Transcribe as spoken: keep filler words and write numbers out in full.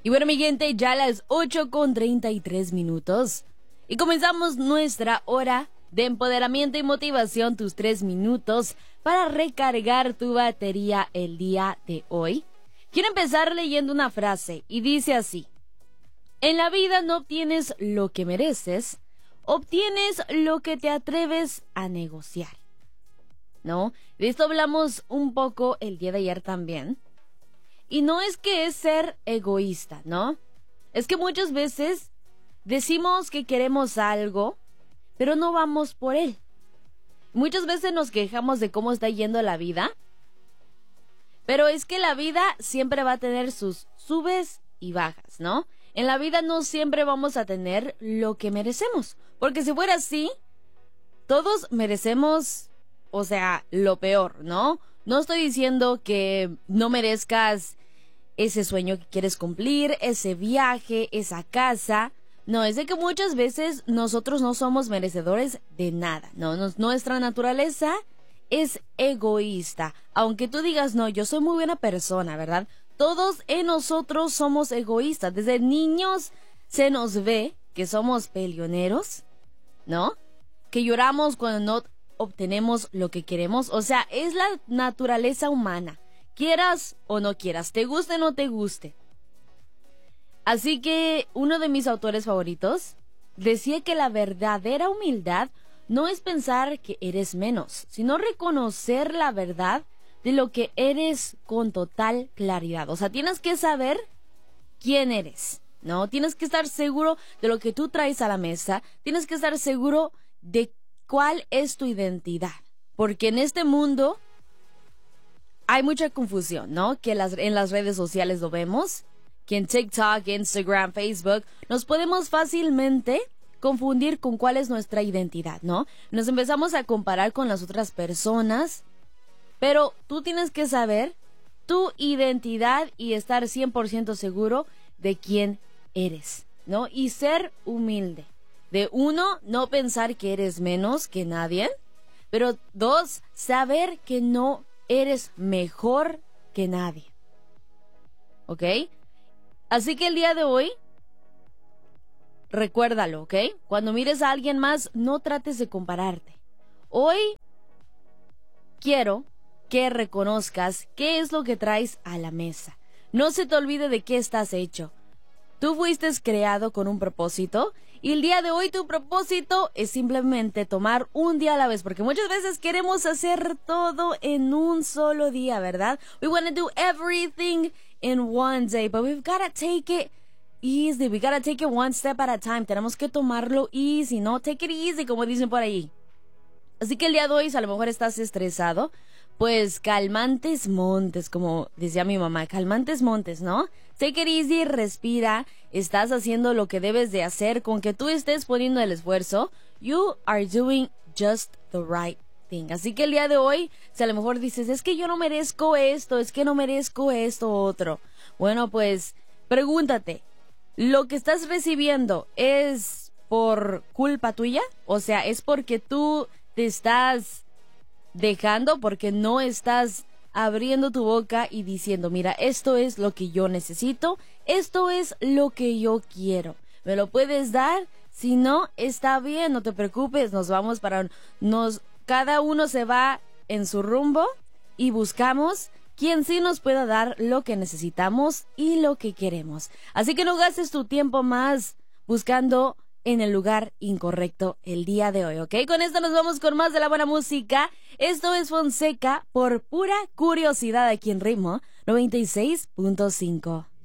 Y bueno, mi gente, ya a las ocho con treinta y tres minutos. Y comenzamos nuestra hora de empoderamiento y motivación, tus tres minutos para recargar tu batería el día de hoy. Quiero empezar leyendo una frase y dice así: en la vida no obtienes lo que mereces, obtienes lo que te atreves a negociar. ¿No? De esto hablamos un poco el día de ayer también. Y no es que es ser egoísta, ¿no? Es que muchas veces decimos que queremos algo, pero no vamos por él. Muchas veces nos quejamos de cómo está yendo la vida, pero es que la vida siempre va a tener sus subes y bajas, ¿no? En la vida no siempre vamos a tener lo que merecemos, porque si fuera así, todos merecemos, o sea, lo peor, ¿no? No estoy diciendo que no merezcas ese sueño que quieres cumplir, ese viaje, esa casa. No, es de que muchas veces nosotros no somos merecedores de nada, ¿no? Nos, nuestra naturaleza es egoísta. Aunque tú digas, no, yo soy muy buena persona, ¿verdad? Todos en nosotros somos egoístas. Desde niños se nos ve que somos peleoneros, ¿no? Que lloramos cuando no obtenemos lo que queremos. O sea, es la naturaleza humana, quieras o no quieras, te guste o no te guste. Así que uno de mis autores favoritos decía que la verdadera humildad no es pensar que eres menos, sino reconocer la verdad de lo que eres con total claridad. O sea, tienes que saber quién eres, ¿no? Tienes que estar seguro de lo que tú traes a la mesa, tienes que estar seguro de ¿cuál es tu identidad? Porque en este mundo hay mucha confusión, ¿no? Que las, en las redes sociales lo vemos, que en TikTok, Instagram, Facebook, nos podemos fácilmente confundir con cuál es nuestra identidad, ¿no? Nos empezamos a comparar con las otras personas, pero tú tienes que saber tu identidad y estar cien por ciento seguro de quién eres, ¿no? Y ser humilde. De uno, no pensar que eres menos que nadie, pero dos, saber que no eres mejor que nadie. ¿Ok? Así que el día de hoy, recuérdalo, ¿ok? Cuando mires a alguien más, no trates de compararte. Hoy quiero que reconozcas qué es lo que traes a la mesa. No se te olvide de qué estás hecho. Tú fuiste creado con un propósito y el día de hoy tu propósito es simplemente tomar un día a la vez, porque muchas veces queremos hacer todo en un solo día, ¿verdad? We want to do everything in one day, but we've got to take it easy. We got to take it one step at a time. Tenemos que tomarlo easy, ¿no? Take it easy, como dicen por ahí. Así que el día de hoy, si a lo mejor estás estresado, pues calmantes montes, como decía mi mamá, calmantes montes, ¿no? Take it easy, respira, estás haciendo lo que debes de hacer, con que tú estés poniendo el esfuerzo, you are doing just the right thing. Así que el día de hoy, si a lo mejor dices, es que yo no merezco esto, es que no merezco esto otro, bueno, pues pregúntate, ¿lo que estás recibiendo es por culpa tuya? O sea, ¿es porque tú te estás dejando, porque no estás abriendo tu boca y diciendo, mira, esto es lo que yo necesito, esto es lo que yo quiero, me lo puedes dar? Si no, está bien, no te preocupes, nos vamos para, nos, cada uno se va en su rumbo y buscamos quien sí nos pueda dar lo que necesitamos y lo que queremos. Así que no gastes tu tiempo más buscando en el lugar incorrecto el día de hoy, ¿ok? Con esto nos vamos con más de la buena música. Esto es Fonseca por pura curiosidad aquí en Ritmo noventa y seis punto cinco.